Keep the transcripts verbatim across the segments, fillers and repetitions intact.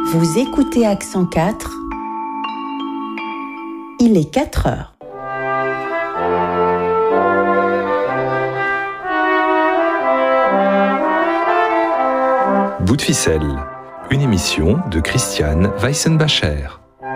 Vous écoutez Accent quatre. Il est quatre heures. Bout de ficelle, une émission de Christiane Weissenbacher.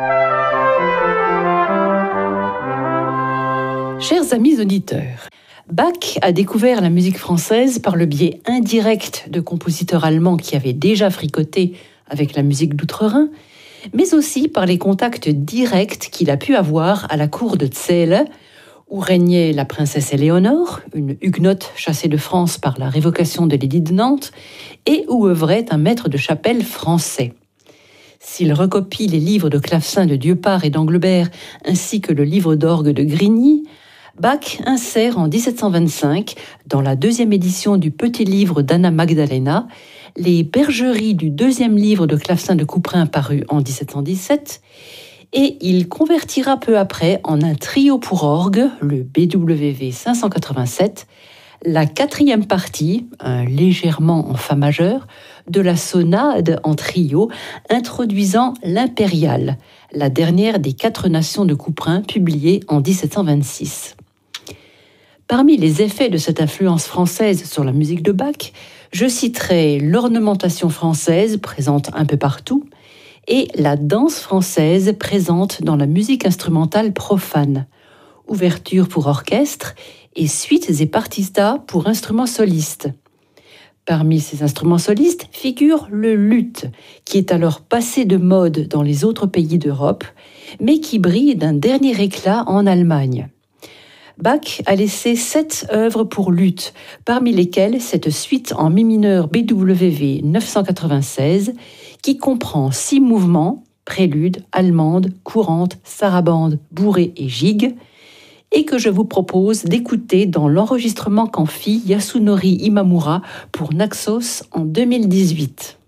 Chers amis auditeurs, Bach a découvert la musique française par le biais indirect de compositeurs allemands qui avaient déjà fricoté avec la musique d'outre-Rhin, mais aussi par les contacts directs qu'il a pu avoir à la cour de Zählen, où régnait la princesse Éléonore, une huguenote chassée de France par la révocation de l'édit de Nantes, et où œuvrait un maître de chapelle français. S'il recopie les livres de clavecin de Dieupart et d'Anglebert, ainsi que le livre d'orgue de Grigny, Bach insère en dix-sept cent vingt-cinq, dans la deuxième édition du petit livre d'Anna Magdalena, les bergeries du deuxième livre de clavecin de Couperin paru en dix-sept cent dix-sept, et il convertira peu après en un trio pour orgue, le B W V cinq cent quatre-vingt-sept, la quatrième partie, un légèrement en fa majeur, de la sonade en trio, introduisant l'impériale, la dernière des quatre nations de Couperin, publiée en dix-sept cent vingt-six. Parmi les effets de cette influence française sur la musique de Bach, je citerai l'ornementation française présente un peu partout et la danse française présente dans la musique instrumentale profane, ouverture pour orchestre et suites et partistas pour instruments solistes. Parmi ces instruments solistes figure le luth, qui est alors passé de mode dans les autres pays d'Europe, mais qui brille d'un dernier éclat en Allemagne. Bach a laissé sept œuvres pour luth, parmi lesquelles cette suite en mi mineur B W V neuf cent quatre-vingt-seize, qui comprend six mouvements, prélude, allemande, courante, sarabande, bourrée et gigue, et que je vous propose d'écouter dans l'enregistrement qu'en fit Yasunori Imamura pour Naxos en deux mille dix-huit.